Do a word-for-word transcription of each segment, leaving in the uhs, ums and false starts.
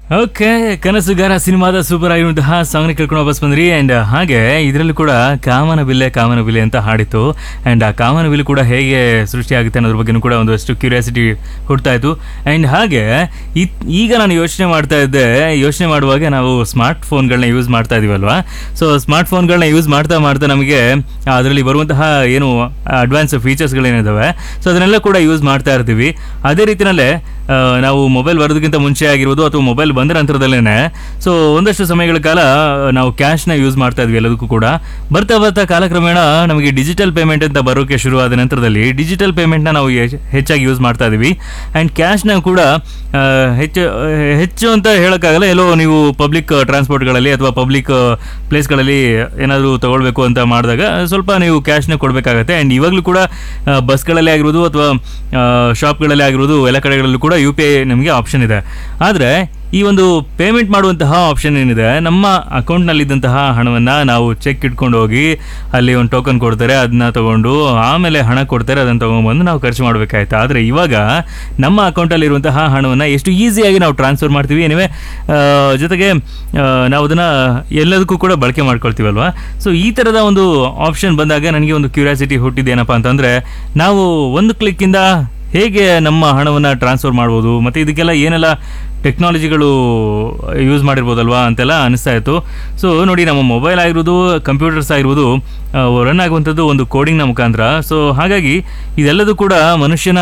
Okay, ಕನಸುಗಾರ ಸಿನಿಮಾದ super ಆಗಿರುವಂತಹ ಸಾಂಗ್ನ ಕೇಳ್ಕೊಂಡು ವಾಪಸ್ ಬಂದ್ರಿ. ಆ್ಯಂಡ್ ಹಾಗೆ ಇದರಲ್ಲೂ ಕೂಡ ಕಾಮನ ಬಿಲ್ಲೆ ಕಾಮನ ಬಿಲ್ಲೆ ಅಂತ ಹಾಡಿತ್ತು. ಆ್ಯಂಡ್ ಆ ಕಾಮನ ಬಿಲ್ಲು ಕೂಡ ಹೇಗೆ ಸೃಷ್ಟಿಯಾಗುತ್ತೆ ಅನ್ನೋದ್ರ ಬಗ್ಗೆನೂ ಕೂಡ ಒಂದಷ್ಟು ಕ್ಯೂರಿಯಾಸಿಟಿ ಹುಡ್ತಾ ಇತ್ತು. ಆ್ಯಂಡ್ ಹಾಗೆ ಈಗ ನಾನು ಯೋಚನೆ ಮಾಡ್ತಾ ಇದ್ದೆ, ಯೋಚನೆ ಮಾಡುವಾಗ ನಾವು ಸ್ಮಾರ್ಟ್ ಫೋನ್ಗಳನ್ನ ಯೂಸ್ ಮಾಡ್ತಾ ಇದೀವಲ್ವಾ. ಸೊ ಸ್ಮಾರ್ಟ್ ಫೋನ್ಗಳನ್ನ ಯೂಸ್ ಮಾಡ್ತಾ ಮಾಡ್ತಾ ನಮಗೆ ಅದರಲ್ಲಿ ಬರುವಂತಹ ಏನು ಅಡ್ವಾನ್ಸ್ ಫೀಚರ್ಸ್ಗಳೇನಿದ್ದಾವೆ ಸೊ ಅದನ್ನೆಲ್ಲ ಕೂಡ ಯೂಸ್ ಮಾಡ್ತಾ ಇರ್ತೀವಿ. ಅದೇ ರೀತಿಯಲ್ಲೇ ನಾವು ಮೊಬೈಲ್ ಬರೋದಕ್ಕಿಂತ ಮುಂಚೆ ಆಗಿರ್ಬೋದು ಅಥವಾ ಮೊಬೈಲ್ ಬಂದ ನಂತರದಲ್ಲೇ ಸೊ ಒಂದಷ್ಟು ಸಮಯಗಳ ಕಾಲ ನಾವು ಕ್ಯಾಶ್ನ ಯೂಸ್ ಮಾಡ್ತಾ ಇದ್ವಿ ಎಲ್ಲದಕ್ಕೂ ಕೂಡ. ಬರ್ತಾ ಬರ್ತಾ ಕಾಲಕ್ರಮೇಣ ನಮಗೆ ಡಿಜಿಟಲ್ ಪೇಮೆಂಟ್ ಅಂತ ಬರೋಕ್ಕೆ ಶುರುವಾದ ನಂತರದಲ್ಲಿ ಡಿಜಿಟಲ್ ಪೇಮೆಂಟ್ನ ನಾವು ಹೆಚ್ಚಾಗಿ ಯೂಸ್ ಮಾಡ್ತಾ ಇದ್ವಿ. ಆ್ಯಂಡ್ ಕ್ಯಾಶ್ನ ಕೂಡ ಹೆಚ್ಚು ಹೆಚ್ಚು ಅಂತ ಹೇಳೋಕ್ಕಾಗಲ್ಲ, ಎಲ್ಲೋ ನೀವು ಪಬ್ಲಿಕ್ ಟ್ರಾನ್ಸ್ಪೋರ್ಟ್ಗಳಲ್ಲಿ ಅಥವಾ ಪಬ್ಲಿಕ್ ಪ್ಲೇಸ್ಗಳಲ್ಲಿ ಏನಾದರೂ ತೊಗೊಳ್ಬೇಕು ಅಂತ ಮಾಡಿದಾಗ ಸ್ವಲ್ಪ ನೀವು ಕ್ಯಾಶ್ನ ಕೊಡಬೇಕಾಗತ್ತೆ. ಆ್ಯಂಡ್ ಇವಾಗಲೂ ಕೂಡ ಬಸ್ಗಳಲ್ಲಿ ಆಗಿರ್ಬೋದು ಅಥವಾ ಶಾಪ್ಗಳಲ್ಲಿ ಆಗಿರ್ಬೋದು ಎಲ್ಲ ಕಡೆಗಳಲ್ಲೂ ಕೂಡ ಯು ಪಿ ಐ ನಮಗೆ ಆಪ್ಷನ್ ಇದೆ. ಆದರೆ ಈ ಒಂದು ಪೇಮೆಂಟ್ ಮಾಡುವಂತಹ ಆಪ್ಷನ್ ಏನಿದೆ, ನಮ್ಮ ಅಕೌಂಟ್ನಲ್ಲಿದ್ದಂತಹ ಹಣವನ್ನು ನಾವು ಚೆಕ್ ಇಟ್ಕೊಂಡು ಹೋಗಿ ಅಲ್ಲಿ ಒಂದು ಟೋಕನ್ ಕೊಡ್ತಾರೆ, ಅದನ್ನ ತೊಗೊಂಡು ಆಮೇಲೆ ಹಣ ಕೊಡ್ತಾರೆ, ಅದನ್ನು ತೊಗೊಂಡ್ಬಂದು ನಾವು ಖರ್ಚು ಮಾಡಬೇಕಾಯ್ತು. ಆದರೆ ಇವಾಗ ನಮ್ಮ ಅಕೌಂಟಲ್ಲಿರುವಂತಹ ಹಣವನ್ನು ಎಷ್ಟು ಈಸಿಯಾಗಿ ನಾವು ಟ್ರಾನ್ಸ್ಫರ್ ಮಾಡ್ತೀವಿ, ಏನಿವೆ ಜೊತೆಗೆ ನಾವು ಅದನ್ನು ಎಲ್ಲದಕ್ಕೂ ಕೂಡ ಬಳಕೆ ಮಾಡ್ಕೊಳ್ತೀವಲ್ವ. ಸೊ ಈ ಥರದ ಒಂದು ಆಪ್ಷನ್ ಬಂದಾಗ ನನಗೆ ಒಂದು ಕ್ಯೂರಿಯಾಸಿಟಿ ಹುಟ್ಟಿದ್ದೇನಪ್ಪ ಅಂತಂದರೆ, ನಾವು ಒಂದು ಕ್ಲಿಕ್ಕಿಂದ ಹೇಗೆ ನಮ್ಮ ಹಣವನ್ನು ಟ್ರಾನ್ಸ್ಫರ್ ಮಾಡ್ಬೋದು ಮತ್ತು ಇದಕ್ಕೆಲ್ಲ ಏನೆಲ್ಲ ಟೆಕ್ನಾಲಜಿಗಳು ಯೂಸ್ ಮಾಡಿರ್ಬೋದಲ್ವಾ ಅಂತೆಲ್ಲ ಅನಿಸ್ತಾ ಇತ್ತು. ಸೊ ನೋಡಿ, ನಮ್ಮ ಮೊಬೈಲ್ ಆಗಿರ್ಬೋದು, ಕಂಪ್ಯೂಟರ್ಸ್ ಆಗಿರ್ಬೋದು ರನ್ ಆಗುವಂಥದ್ದು ಒಂದು ಕೋಡಿಂಗ್ನ ಮುಖಾಂತರ. ಸೊ ಹಾಗಾಗಿ ಇದೆಲ್ಲದೂ ಕೂಡ ಮನುಷ್ಯನ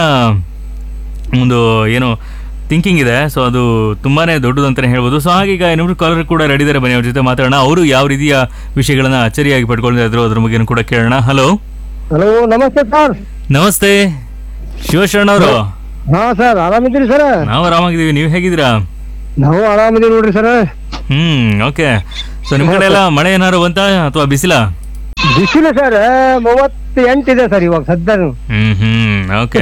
ಒಂದು ಏನು ಥಿಂಕಿಂಗ್ ಇದೆ, ಸೊ ಅದು ತುಂಬಾ ದೊಡ್ಡದು ಅಂತಲೇ ಹೇಳ್ಬೋದು. ಸೊ ಹಾಗೆ ಈಗ ಇನ್ನೊಬ್ರು ಕಾಲರ್ ಕೂಡ ರೆಡಿ ಇದ್ದಾರೆ, ಬನ್ನಿ ಅವ್ರ ಜೊತೆ ಮಾತಾಡೋಣ. ಅವರು ಯಾವ ರೀತಿಯ ವಿಷಯಗಳನ್ನು ಅಚ್ಚರಿಯಾಗಿ ಪಡ್ಕೊಂಡಿದ್ರು ಅದ್ರ ಬಗ್ಗೆ ಕೂಡ ಕೇಳೋಣ. ಹಲೋ ಹಲೋ, ನಮಸ್ತೆ ಸರ್. ನಮಸ್ತೆ ಶಿವಶರಣ ಅವರು. ಹಾ ಸರ್, ಆರಾಮಿದ್ದೀರಿ ಸರ್? ನಾವು ಆರಾಮಾಗಿದ್ದೀವಿ, ನೀವು ಹೇಗಿದ್ದೀರಾ? ನಾವು ಆರಾಮಿದ್ದೀವಿ ನೋಡ್ರಿ ಸರ್. ಹ್ಮ್ ಓಕೆ. ಸೊ ನಿಮ್ ಕಡೆ ಎಲ್ಲ ಮಳೆ ಏನಾರು ಬಂತ ಅಥವಾ ಬಿಸಿಲ? ಬಿಸಿಲು ಸರ್, ಮೂವತ್ತು ಎಂಟು ಇದೆ ಸರ್ ಇವಾಗ ಸದ್ಯ. ಹ್ಮ್ ಹ್ಮ್ ಓಕೆ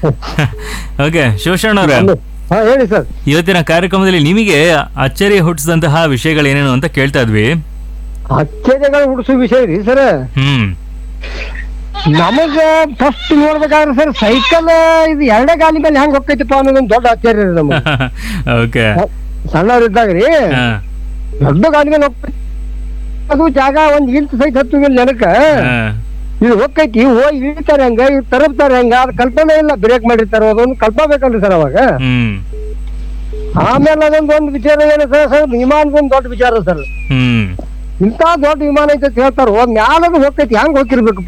ಓಕೆ ಶಿವಶರಣ ಅವ್ರೆ, ಹಾ ಹೇಳಿ ಸರ್. ಇವತ್ತಿನ ಕಾರ್ಯಕ್ರಮದಲ್ಲಿ ನಿಮಗೆ ಅಚ್ಚರಿ ಹುಟ್ಟಿಸಿದಂತಹ ವಿಷಯಗಳು ಏನೇನು ಅಂತ ಕೇಳ್ತಾ ಇದ್ವಿ. ಅಚ್ಚರಿಗಳು ಹುಡ್ಸೋ ವಿಷಯ ರೀ ಸರ್. ಹ್ಮ್ ನಮಗ ಫಸ್ಟ್ ನೋಡ್ಬೇಕಾದ್ರೆ ಸರ್, ಸೈಕಲ್ ಇದು ಎರಡೇ ಗಾಲಿ ಮೇಲೆ ಹೆಂಗ್ ಹೋಗ್ತೈತಿಪ್ಪ ಅನ್ನೋದೊಂದು ದೊಡ್ಡ ಆಶ್ಚರ್ಯ ರೀ ನಮ್ಗೆ. ಓಕೆ. ಸಣ್ಣವ್ರಿದ್ದಾಗ ರೀ ದೊಡ್ಡ ಗಾಲಿ ಮೇಲೆ ಹೋಗ್ತೈತಿ, ಅದು ಜಾಗ ಒಂದ್ ಇಂಚ್ ಸೈಟ್ ಹತ್ತು ನೆನಕ ಇದು ಹೋಗ್ತೈತಿ. ಹೋಗಿ ಇಳಿತಾರೆ ಹಂಗ, ಇವ್ ತರಬ್ತಾರೆ ಹಂಗ, ಅದು ಕಲ್ಪನೆ ಇಲ್ಲ ಬ್ರೇಕ್ ಮಾಡಿರ್ತಾರ, ಅದೊಂದು ಕಲ್ಪಬೇಕಲ್ರಿ ಸರ್ ಅವಾಗ. ಆಮೇಲೆ ಅದೊಂದು ಒಂದು ವಿಚಾರ ಏನು ಸರ್, ಸರ್ ವಿಮಾನದೊಂದು ದೊಡ್ಡ ವಿಚಾರ ಸರ್. ಇಂತ ದೊಡ್ಡ ವಿಮಾನ ಐತೆ ಹೇಳ್ತಾರ, ಮ್ಯಾಲದು ಹೋಗ್ತೈತಿ, ಹೆಂಗ್ ಹೋಗಿರ್ಬೇಕಪ್ಪ.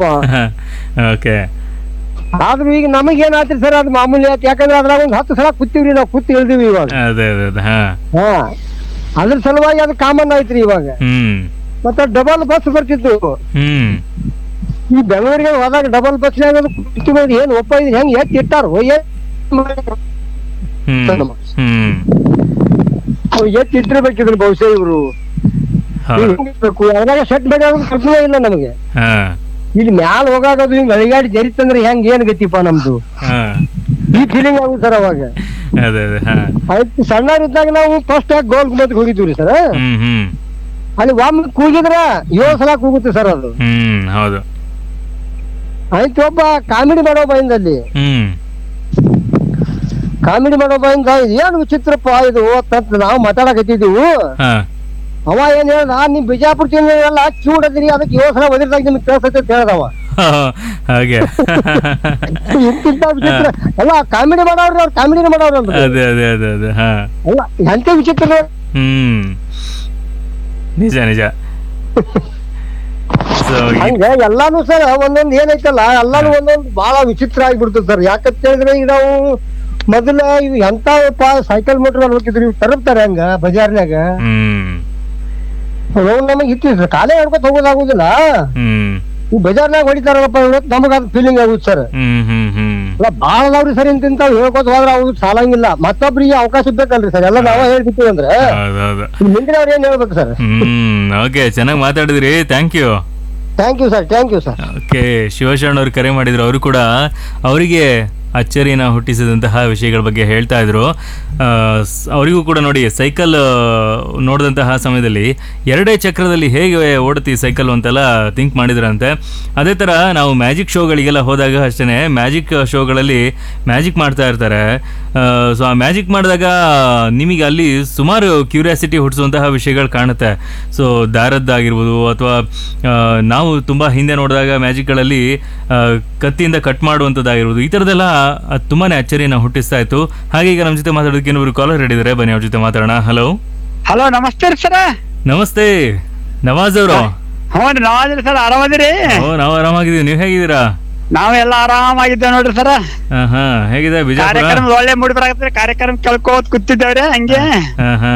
ಆದ್ರೂ ಈಗ ನಮಗ್ ಏನ್ ಆತ್ರಿ ಸರ್, ಅದು ಮಾಮೂಲಿ ಆಯ್ತು. ಯಾಕಂದ್ರೆ ಅದ್ರಾಗ ಒಂದ್ ಹತ್ತು ಸಲ ಕೂತೀವ್ರಿ ನಾವು, ಕೂತ್ ಇಳ್ದಿವಿ ಇವಾಗ. ಹಾ, ಅದ್ರ ಸಲುವಾಗಿ ಅದು ಕಾಮನ್ ಆಯ್ತ್ರಿ ಇವಾಗ. ಮತ್ತೆ ಡಬಲ್ ಬಸ್ ಬರ್ತಿತ್ತು ಈ ಬೆಂಗಳೂರಿಗೆ ಹೋದಾಗ, ಡಬಲ್ ಬಸ್ ಏನ್ ಒಪ್ಪ ಇದ್ ಹೆಂಗ್ ಎತ್ ಇಟ್ಟಾರ, ಎತ್ ಇಟ್ಟಿರ್ಬೇಕಿದ್ರು ಬಹುಶಃ ಇವ್ರು. ಅದ್ರಾಗ ಸೆಟ್ ಬೇಕಾದ ಕಲ್ಪನೆ ಇಲ್ಲ ನಮಗೆ. ಇಲ್ಲಿ ಮ್ಯಾಲ ಹೋಗಾಗದು ಹಿಂಗ್ ಅಳಿಗಾಡಿ ಜರಿತಂದ್ರೆ ಹೆಂಗ್ ಏನ್ ಗತಿಪ್ಪ ನಮ್ದು, ಈ ಫೀಲಿಂಗ್ ಆಗುತ್ತೆ ಸರ್ ಅವಾಗ. ಆಯ್ತು, ಸಣ್ಣರಿದ್ದಾಗ ನಾವು ಫಸ್ಟ್ ಆಗಿ ಗೋಲ್ ಗುಂಬತ್ ಹೋಗಿದ್ವಿ ಸರ್. ಅಲ್ಲಿ ಒಮ್ಮೆ ಕೂಗಿದ್ರ ಏಳು ಸಲ ಕೂಗುತ್ತೆ ಸರ್ ಅದು. ಹೌದು. ಆಯ್ತು, ಒಬ್ಬ ಕಾಮಿಡಿ ಮಾಡೋ ಬೈಂದ ಅಲ್ಲಿ ಕಾಮಿಡಿ ಮಾಡೋ ಬೈಂದ ಏನ್ ವಿಚಿತ್ರಪ್ಪ ಇದು ಅಂತ ನಾವು ಮಾತಾಡಕತ್ತಿದ್ದೀವಿ. ಅವ ಏನ್ ಹೇಳ್ದ, ನಿಮ್ ಬಿಜಾಪುರ ಜಿಲ್ಲೆಲ್ಲ ಚೂಡದಿರಿ, ಅದಕ್ಕೆ ಏಳು ಸಲ ಒದಿರ್ದಾಗ ನಿಮ್ಗೆ ಕೇಳ್ಸತ್ತೆ ಅಂತ ಹೇಳ್ದವ. ಹಾಗೆ ಇಂತಿಂತ ವಿಚಿತ್ರ ಎಲ್ಲ ಕಾಮಿಡಿ ಮಾಡವ್ರಿ, ಅವ್ರು ಕಾಮಿಡಿನ ಮಾಡವ್ರ ಅಲ್ಲ, ಎಂತ ವಿಚಿತ್ರ. ಹ್ಮ್ ನಿಜ ನಿಜ. ಹಂಗ ಎಲ್ಲಾನು ಸರ್ ಒಂದೊಂದ್ ಏನೈತಲ್ಲ, ಎಲ್ಲಾನು ಒಂದೊಂದು ಬಹಳ ವಿಚಿತ್ರ ಆಗಿಬಿಡ್ತದೆ ಸರ್. ಯಾಕಂತ ಹೇಳಿದ್ರೆ ಈಗ ನಾವು ಮೊದಲ ಇವ್ ಎಂತ ಸೈಕಲ್ ಮೋಟರ್ ಅಲ್ಲಿ ಹೋಗಿದ್ರಿ, ತರಬ್ತಾರೆ ಹಂಗ ಬಜಾರ್ನಾಗ, ನಮಗ್ ಇತ್ತು ಕಾಲೇ ಹೇಳ್ಕೊತ ಹೋಗೋದಾಗುದಿಲ್ಲ. ಈ ಬಜಾರ್ನಾಗ ಹೊಡಿತಾರಪ್ಪ ನಮಗ ಅದು ಫೀಲಿಂಗ್ ಆಗುತ್ತೆ ಸರ್. ಬಾಳ ಅದಾವ್ರಿ ಸರ್, ಇಂತಿಂತ ಹೇಳ್ಕೊತ ಹೋದ್ರ ಅವ್ರು ಸಾಲಂಗಿಲ್ಲ, ಮತ್ತೊಬ್ರಿಗೆ ಅವಕಾಶ ಬೇಕಲ್ರಿ ಸರ್. ಎಲ್ಲ ನಾವ ಹೇಳ್ಬಿಟ್ಟಿವಿ ಅಂದ್ರೆ ಮುಂದಿನ ಅವ್ರ ಏನ್ ಹೇಳ್ಬೇಕು ಸರ್. ಓಕೆ, ಚೆನ್ನಾಗಿ ಮಾತಾಡಿದ್ರಿ, thank you. Thank you sir, thank you sir. Okay, Shivasharana ಅವ್ರು ಕರೆ ಮಾಡಿದ್ರು. ಅವರು ಕೂಡ ಅವರಿಗೆ ಅಚ್ಚರಿನ ಹುಟ್ಟಿಸಿದಂತಹ ವಿಷಯಗಳ ಬಗ್ಗೆ ಹೇಳ್ತಾ ಇದ್ರು. ಆ, ಸ್- ಅವರಿಗೂ ಕೂಡ ನೋಡಿ ಸೈಕಲ್ ನೋಡಿದಂತಹ ಸಮಯದಲ್ಲಿ ಎರಡೇ ಚಕ್ರದಲ್ಲಿ ಹೇಗೆ ಓಡುತ್ತಿ ಸೈಕಲ್ ಅಂತೆಲ್ಲ ಥಿಂಕ್ ಮಾಡಿದ್ರಂತೆ. ಅದೇ ಥರ ನಾವು ಮ್ಯಾಜಿಕ್ ಶೋಗಳಿಗೆಲ್ಲ ಹೋದಾಗ ಅಷ್ಟೇ ಮ್ಯಾಜಿಕ್ ಶೋಗಳಲ್ಲಿ ಮ್ಯಾಜಿಕ್ ಮಾಡ್ತಾ ಇರ್ತಾರೆ. ಸೊ ಆ ಮ್ಯಾಜಿಕ್ ಮಾಡಿದಾಗ ನಿಮಗೆ ಅಲ್ಲಿ ಸುಮಾರು ಕ್ಯೂರಿಯಾಸಿಟಿ ಹುಟ್ಟಿಸುವಂತಹ ವಿಷಯಗಳು ಕಾಣುತ್ತೆ. ಸೊ ದಾರದ್ದಾಗಿರ್ಬೋದು ಅಥವಾ ನಾವು ತುಂಬ ಹಿಂದೆ ನೋಡಿದಾಗ ಮ್ಯಾಜಿಕ್ಗಳಲ್ಲಿ ಕತ್ತಿಯಿಂದ ಕಟ್ ಮಾಡುವಂಥದ್ದಾಗಿರ್ಬೋದು, ಈ ಥರದ್ದೆಲ್ಲ ತುಂಬಾ ಅಚ್ಚರಿನ ಹುಟ್ಟಿಸ್ತಾ ಇತ್ತು. ಹಾಗೆ ಈಗ ನಮ್ಮ ಜೊತೆ ಮಾತಾಡೋದಕ್ಕೆ ಇನ್ನೊಬ್ರು ಕಾಲರ್ ಹಿಡಿದಾರೆ, ಬನ್ನಿ ಅವ್ರ ಜೊತೆ ಮಾತಾಡೋಣ. ಹಲೋ ಹಲೋ ನಮಸ್ತೆ ರೀ ಸರ. ನಮಸ್ತೆ ನವಾಜ್ ಅವರು. ಹ್ಞೂ ರೀ ನವಾಜ್ರಿ ಸರ್, ಆರಾಮದಿರಿ? ಓ ನಾವು ಆರಾಮಾಗಿದ್ದೀವಿ, ನೀವು ಹೇಗಿದ್ದೀರಾ? ನಾವೆಲ್ಲ ಆರಾಮಾಗಿದ್ದೇವೆ ನೋಡ್ರಿ ಸರ. ಹಾ ಹಾ ಹೇಗಿದೆ ಬಿಜಾಪುರ? ಕಾರ್ಯಕ್ರಮ ಒಳ್ಳೆ ಮೂಡಿ ಬರಾಕತ್ರಿ, ಕಾರ್ಯಕ್ರಮ ಕೇಳ್ಕೋತ್ ಕೂತಿದ್ದೇವ್ರಿ ಹಂಗೆ. ಹಾ ಹಾ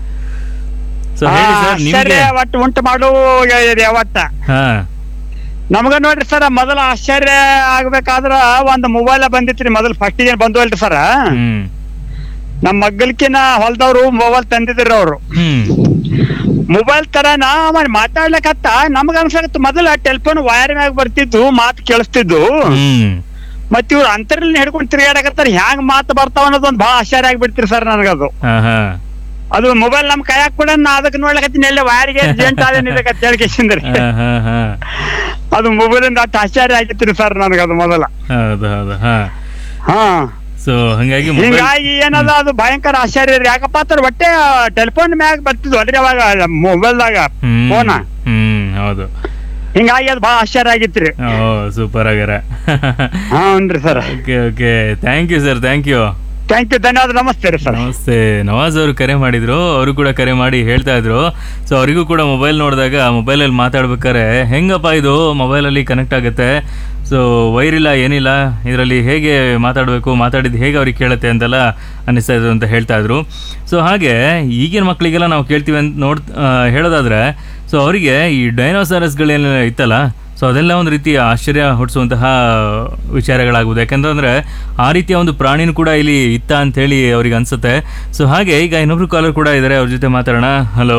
ಸೊ ಹೇಳಿ ಸರ್ ನಿಮಗೆ. ಆಶ್ಚರ್ಯ ಒಟ್ಟು ಉಂಟು ಮಾಡು ಒಟ್ಟ ಹಾ ನಮಗ ನೋಡ್ರಿ ಸರ, ಮೊದಲ ಆಶ್ಚರ್ಯ ಆಗ್ಬೇಕಾದ್ರ ಒಂದ್ ಮೊಬೈಲ್ ಬಂದಿತ್ರಿ. ಮೊದಲ್ ಫಸ್ಟ್ ಏನ್ ಬಂದ್ವಲ್ರಿ ಸರ, ಹ್ಮ್ ನಮ್ ಮಗ್ಗಲ್ಕಿನ ಹೊಲ್ದವ್ರು ಮೊಬೈಲ್ ತಂದಿದ್ರಿ ಅವ್ರು. ಹ್ಮ್ ಮೊಬೈಲ್ ತರ ನಾ ಮಾತಾಡ್ಲಕತ್ತ ನಮಗ ಅನ್ಸಕತ್ತ ಮೊದಲ ಟೆಲಿಫೋನ್ ವೈರ್ ಮ್ಯಾಗ ಬರ್ತಿದ್ದು, ಮಾತು ಕೇಳಿಸ್ತಿದ್ದು. ಹ್ಮ್ ಮತ್ ಇವ್ರು ಅಂತರ್ಲಿ ಹಿಡ್ಕೊಂಡು ತಿರುಗಾಡಕತ್ತಾರ, ಹ್ಯಾಂಗ್ ಮಾತು ಬರ್ತಾವ ಅನ್ನೋದು ಒಂದ್ ಬಹಳ ಆಶ್ಚರ್ಯ ಆಗ್ಬಿಡ್ತೀರಿ ಸರ್ ನನಗದು. ಹಾ ಹಾ ಅದು ಮೊಬೈಲ್ ನಮ್ ಕೈಯಾಗ ಕೂಡ ನಾ ಅದಕ್ಕೆ ನೋಡ್ಲಕತ್ತೀನಿ, ಎಲ್ಲ ವೈರ್ಗೆ ಜೆಂಟ್ ಆದೇನಿದಕ್ಕೆ ಹೇಳ್ಕೇಸಿಂದ್ರಿ. ಹಾ ಹಾ ಹಾ ಅದು ಮೊಬೈಲ್ ಇಂದ ಅಷ್ಟು ಆಶ್ಚರ್ಯ ಆಗಿತ್ರಿ ಸರ್ ನನಗದು ಮೊದಲ. ಹೌದು ಹೌದು ಹಾ ಹಾ ಸೊ ಹಂಗಾಗಿ ಮೊಬೈಲ್ ಹಿಂಗಾಗಿ ಏನದ ಅದು ಭಯಂಕರ ಆಶ್ಚರ್ಯ ರೀ. ಯಾಕಪ್ಪ ಅಂತಾರ ಒಟ್ಟೆ ಟೆಲಿಫೋನ್ ಮ್ಯಾಗ ಬರ್ತಿದ್ವು ಅಲ್ರಿ ಅವಾಗ ಮೊಬೈಲ್ದಾಗ ಫೋನ. ಹ್ಮ್ ಹೌದು ಹಿಂಗಾಗಿ ಅದು ಬಹಳ ಆಶ್ಚರ್ಯ ಆಗಿತ್ರಿ. ಓ ಸೂಪರ್ ಆಗ್ಯಾರ. ಹ್ಞೂನ್ರಿ sir. Okay okay thank you sir, thank you. Thank you, ಧನ್ಯವಾದ, ನಮಸ್ತೆ ರೀ ಸರ್. ನಮಸ್ತೆ. ನವಾಜ್ ಅವರು ಕರೆ ಮಾಡಿದ್ರು, ಅವರು ಕೂಡ ಕರೆ ಮಾಡಿ ಹೇಳ್ತಾ ಇದ್ರು. ಸೊ ಅವರಿಗೂ ಕೂಡ ಮೊಬೈಲ್ ನೋಡಿದಾಗ ಮೊಬೈಲಲ್ಲಿ ಮಾತಾಡ್ಬೇಕಾದ್ರೆ ಹೆಂಗಪ್ಪ ಇದು ಮೊಬೈಲಲ್ಲಿ ಕನೆಕ್ಟ್ ಆಗುತ್ತೆ, ಸೊ ವೈರ್ ಇಲ್ಲ ಏನಿಲ್ಲ, ಇದರಲ್ಲಿ ಹೇಗೆ ಮಾತಾಡಬೇಕು, ಮಾತಾಡಿದ್ದು ಹೇಗೆ ಅವ್ರಿಗೆ ಕೇಳುತ್ತೆ ಅಂತೆಲ್ಲ ಅನ್ನಿಸ್ತಾ ಇದ್ರು ಅಂತ ಹೇಳ್ತಾ ಇದ್ರು. ಸೊ ಹಾಗೆ ಈಗಿನ ಮಕ್ಕಳಿಗೆಲ್ಲ ನಾವು ಕೇಳ್ತೀವಿ ಅಂತ ನೋಡ್ ಹೇಳೋದಾದ್ರೆ, ಸೊ ಅವರಿಗೆ ಈ ಡೈನೋಸಾರಸ್ಗಳೇನೆಲ್ಲ ಇತ್ತಲ್ಲ, ಸೊ ಅದೆಲ್ಲ ಒಂದು ರೀತಿಯ ಆಶ್ಚರ್ಯ ಹುಟ್ಟಿಸುವಂತಹ ವಿಚಾರಗಳಾಗುವುದು. ಯಾಕೆಂತಂದರೆ ಆ ರೀತಿಯ ಒಂದು ಪ್ರಾಣಿನೂ ಕೂಡ ಇಲ್ಲಿ ಇತ್ತ ಅಂಥೇಳಿ ಅವ್ರಿಗೆ ಅನಿಸುತ್ತೆ. ಸೊ ಹಾಗೆ ಈಗ ಇನ್ನೊಬ್ರು ಕಾಲರ್ ಕೂಡ ಇದ್ದಾರೆ, ಅವ್ರ ಜೊತೆ ಮಾತಾಡೋಣ. ಹಲೋ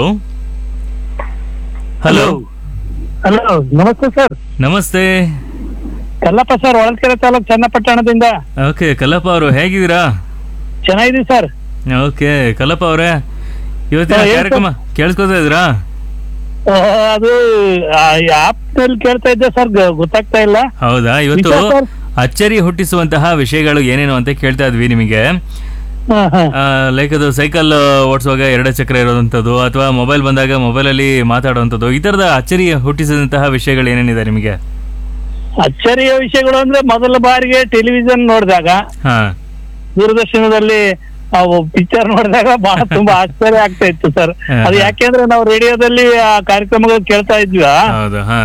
ಹಲೋ ಹಲೋ ನಮಸ್ತೆ ಸರ್. ನಮಸ್ತೆ. ಕಲ್ಲಪ್ಪ ಸರ್, ಹೊಳಲ್ಕೆರೆ ತಾಲೂಕ್ ಚನ್ನಪಟ್ಟಣದಿಂದ. ಓಕೆ ಕಲ್ಲಪ್ಪ ಅವರು ಹೇಗಿದ್ದೀರಾ? ಚೆನ್ನಾಗಿದ್ದೀವಿ ಸರ್. ಓಕೆ ಕಲ್ಲಪ್ಪ ಅವರೇ, ಇವತ್ತಿನ ಹಾ, ಏನ್ ಕಾರ್ಯಕ್ರಮ ಕೇಳಿಸ್ಕೊತಾ ಇದ್ರಾ? ಅದು ಆಪ್ ನಲ್ಲಿ ಕೇಳ್ತಾ ಇದ್ದೆ ಸರ್, ಗೊತ್ತಾಗ್ತಾ ಇಲ್ಲ. ಹೌದಾ, ಇವತ್ತು ವಿಷಯ ಸರ್? ಅಚ್ಚರಿ ಹುಟ್ಟಿಸುವಂತಹ ವಿಷಯಗಳು ಏನೇನು ಅಂತ ಕೇಳ್ತಾ ಇದ್ವಿ ನಿಮಗೆ. ಹಾ, ಹಾ. ಲೈಕ್ ಅದು ಸೈಕಲ್ ಓಡಿಸುವಾಗ ಎರಡೇ ಚಕ್ರ ಇರೋದಂಥದ್ದು, ಅಥವಾ ಮೊಬೈಲ್ ಬಂದಾಗ ಮೊಬೈಲಲ್ಲಿ ಮಾತಾಡುವಂಥದ್ದು, ಈ ಥರದ ಅಚ್ಚರಿ ಹುಟ್ಟಿಸಿದಂತಹ ವಿಷಯಗಳು ಏನೇನಿದೆ ನಿಮಗೆ? ಅಚ್ಚರಿಯ ವಿಷಯಗಳು ಅಂದ್ರೆ ಮೊದಲ ಬಾರಿಗೆ ಟೆಲಿವಿಷನ್ ನೋಡಿದಾಗ, ಹಾ ದೂರದರ್ಶನದಲ್ಲಿ ಅವು ಪಿಕ್ಚರ್ ನೋಡಿದಾಗ ಬಹಳ ತುಂಬಾ ಆಶ್ಚರ್ಯ ಆಗ್ತಾ ಇತ್ತು ಸರ್. ಹಾ, ಅದು ಹಾ. ಯಾಕೆಂದ್ರೆ ನಾವು ರೇಡಿಯೋದಲ್ಲಿ ಆ ಕಾರ್ಯಕ್ರಮಗಳು ಕೇಳ್ತಾ ಇದ್ವಿ. ಹೌದು ಹಾ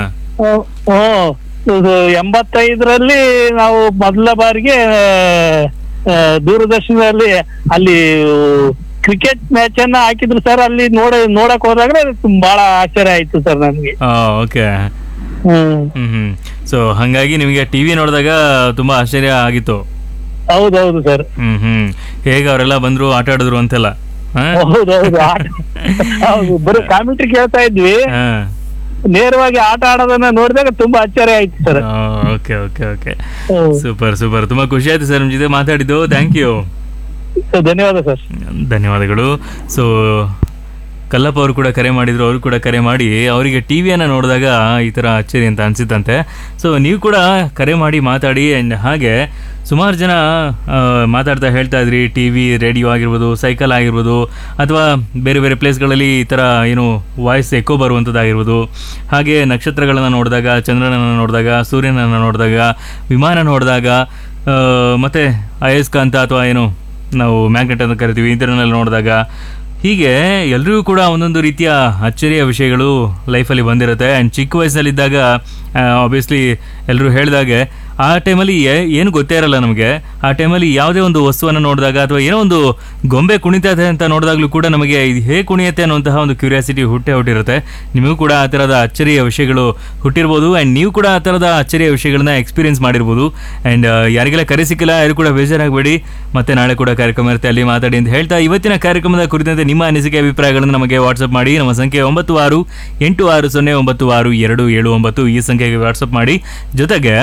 ಎಂಬತ್ತೈದರಲ್ಲಿ ನಾವು ಮೊದಲ ಬಾರಿಗೆ ಆ, ದೂರದರ್ಶನದಲ್ಲಿ ಅಲ್ಲಿ ಕ್ರಿಕೆಟ್ ಮ್ಯಾಚ್ ಅನ್ನ ಹಾಕಿದ್ರು ಸರ್. ಅಲ್ಲಿ ನೋಡ ನೋಡಕ್ ಹೋದಾಗ ಬಹಳ ಆಶ್ಚರ್ಯ ಆಯ್ತು ಸರ್ ನನ್ಗೆ. ಓಕೆ. ಹ್ಮ್ ಹ್ಮ್ ಹ್ಮ್ ಸೊ ಹಾಗಾಗಿ ನಿಮಗೆ ಟಿವಿ ನೋಡಿದಾಗ ತುಂಬಾ ಆಶ್ಚರ್ಯ ಆಗಿತ್ತು. ಹೌದೌದು ಸರ್. ಹ್ಮ್ ಹ್ಮ್ ಹೇಗೆ ಅವರೆಲ್ಲ ಬಂದ್ರು ಆಟ ಆಡಿದ್ರು ಅಂತೆಲ್ಲ? ಹಾ? ಹೌದೌದು. ಹೌದು, ಬರೀ ಕಾಮೆಂಟ್ರಿ ಕೇಳ್ತಾ ಇದ್ವಿ, ಹಾ. ನೇರವಾಗಿ ಆಟ ಆಡೋದನ್ನ ನೋಡಿದಾಗ ತುಂಬಾ ಆಶ್ಚರ್ಯ ಆಯ್ತು sir. Okay okay okay super super, ತುಂಬಾ ಖುಷಿ ಆಯ್ತು ಸರ್ ನಿಮ್ ಜೊತೆ ಮಾತಾಡಿದ್ದು. Thank you. ಧನ್ಯವಾದ ಸರ್. ಧನ್ಯವಾದಗಳು. ಸೊ ಕಲ್ಲಪ್ಪ ಅವರು ಕೂಡ ಕರೆ ಮಾಡಿದ್ರು, ಅವರು ಕೂಡ ಕರೆ ಮಾಡಿ ಅವರಿಗೆ ಟಿ ವಿಯನ್ನು ನೋಡಿದಾಗ ಈ ಥರ ಅಚ್ಚರಿ ಅಂತ ಅನಿಸಿತ್ತಂತೆ. ಸೊ ನೀವು ಕೂಡ ಕರೆ ಮಾಡಿ ಮಾತಾಡಿ. ಆ್ಯಂಡ್ ಹಾಗೆ ಸುಮಾರು ಜನ ಆ, ಮಾತಾಡ್ತಾ ಹೇಳ್ತಾ ಇದ್ರಿ, ಟಿ ವಿ ರೇಡಿಯೋ ಆಗಿರ್ಬೋದು, ಸೈಕಲ್ ಆಗಿರ್ಬೋದು, ಅಥವಾ ಬೇರೆ ಬೇರೆ ಪ್ಲೇಸ್ಗಳಲ್ಲಿ ಈ ಥರ ಏನು ವಾಯ್ಸ್ ಎಕೋ ಬರುವಂಥದ್ದಾಗಿರ್ಬೋದು, ಹಾಗೆ ನಕ್ಷತ್ರಗಳನ್ನು ನೋಡಿದಾಗ, ಚಂದ್ರನನ್ನು ನೋಡಿದಾಗ, ಸೂರ್ಯನನ್ನು ನೋಡಿದಾಗ, ವಿಮಾನ ನೋಡಿದಾಗ, ಮತ್ತು ಅಯಸ್ಕಾಂತ ಅಥವಾ ಏನು ನಾವು ಮ್ಯಾಗ್ನೆಟ್ ಅಂತ ಕರಿತೀವಿ, ಇದನ್ನೆಲ್ಲ ನೋಡಿದಾಗ, ಹೀಗೆ ಎಲ್ರಿಗೂ ಕೂಡ ಒಂದೊಂದು ರೀತಿಯ ಅಚ್ಚರಿಯ ವಿಷಯಗಳು ಲೈಫಲ್ಲಿ ಬಂದಿರುತ್ತೆ. ಆ್ಯಂಡ್ ಚಿಕ್ಕ ವಯಸ್ಸಲ್ಲಿದ್ದಾಗ ಆಬ್ವಿಯಸ್ಲಿ ಎಲ್ಲರೂ ಹೇಳಿದಾಗೆ ಆ ಟೈಮಲ್ಲಿ ಏನು ಗೊತ್ತೇ ಇರಲ್ಲ ನಮಗೆ. ಆ ಟೈಮಲ್ಲಿ ಯಾವುದೇ ಒಂದು ವಸ್ತುವನ್ನು ನೋಡಿದಾಗ ಅಥವಾ ಏನೋ ಒಂದು ಗೊಂಬೆ ಕುಣಿತದೆ ಅಂತ ನೋಡಿದಾಗಲೂ ಕೂಡ ನಮಗೆ ಇದು ಹೇಗೆ ಕುಣಿಯುತ್ತೆ ಅನ್ನುವಂತಹ ಒಂದು ಕ್ಯೂರಿಯಾಸಿಟಿ ಹುಟ್ಟೆ ಹುಟ್ಟಿರುತ್ತೆ. ನಿಮಗೂ ಕೂಡ ಆ ಥರದ ಅಚ್ಚರಿಯ ವಿಷಯಗಳು ಹುಟ್ಟಿರ್ಬೋದು. ಆ್ಯಂಡ್ ನೀವು ಕೂಡ ಆ ಥರದ ಅಚ್ಚರಿಯ ವಿಷಯಗಳನ್ನ ಎಕ್ಸ್ಪೀರಿಯನ್ಸ್ ಮಾಡಿರ್ಬೋದು. ಆ್ಯಂಡ್ ಯಾರಿಗೆಲ್ಲ ಕರೆ ಸಿಕ್ಕಿಲ್ಲ ಯಾರು ಕೂಡ ಬೇಜಾರಾಗಬೇಡಿ, ಮತ್ತೆ ನಾಳೆ ಕೂಡ ಕಾರ್ಯಕ್ರಮ ಇರುತ್ತೆ, ಅಲ್ಲಿ ಮಾತಾಡಿ ಅಂತ ಹೇಳ್ತಾ ಇವತ್ತಿನ ಕಾರ್ಯಕ್ರಮದ ಕುರಿತಂತೆ ನಿಮ್ಮ ಅನಿಸಿಕೆ ಅಭಿಪ್ರಾಯಗಳನ್ನು ನಮಗೆ ವಾಟ್ಸಪ್ ಮಾಡಿ. ನಮ್ಮ ಸಂಖ್ಯೆ ಒಂಬತ್ತು ಆರು ಎಂಟು ಆರು ಸೊನ್ನೆ ಒಂಬತ್ತು ಆರು ಎರಡು ಏಳು ಒಂಬತ್ತು ಈ ಸಂಖ್ಯೆಗೆ ವಾಟ್ಸಪ್ ಮಾಡಿ. ಜೊತೆಗೆ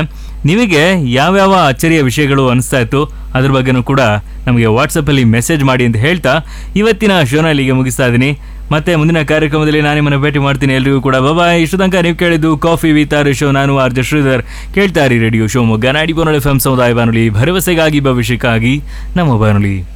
ನಿಮಗೆ ಯಾವ್ಯಾವ ಅಚ್ಚರಿಯ ವಿಷಯಗಳು ಅನಿಸ್ತಾ ಇತ್ತು ಅದ್ರ ಬಗ್ಗೆನೂ ಕೂಡ ನಮಗೆ ವಾಟ್ಸಪ್ಪಲ್ಲಿ ಮೆಸೇಜ್ ಮಾಡಿ ಅಂತ ಹೇಳ್ತಾ ಇವತ್ತಿನ ಶೋನ ಇಲ್ಲಿಗೆ ಮುಗಿಸ್ತಾ ಇದ್ದೀನಿ. ಮತ್ತೆ ಮುಂದಿನ ಕಾರ್ಯಕ್ರಮದಲ್ಲಿ ನಾನು ನಿಮ್ಮನ್ನು ಭೇಟಿ ಮಾಡ್ತೀನಿ. ಎಲ್ರಿಗೂ ಕೂಡ ಬಾಯ್. ಇಷ್ಟು ತನಕ ನೀವು ಕೇಳಿದ್ದು ಕಾಫಿ ವಿತ್ ಆರ್ ಶೋ. ನಾನು ಆರ್ ಜೆ ಶ್ರೀಧರ್. ಕೇಳ್ತಾ ಇರಿ ರೇಡಿಯೋ ಶಿವಮೊಗ್ಗ ನಾಡಿ ಬಾನುಲಿ ಎಫ್ ಎಂ ಸಮುದಾಯ ಬಾನುಲಿ, ಭರವಸೆಗಾಗಿ ಭವಿಷ್ಯಕ್ಕಾಗಿ ನಮ್ಮ ಬಾನುಲಿ.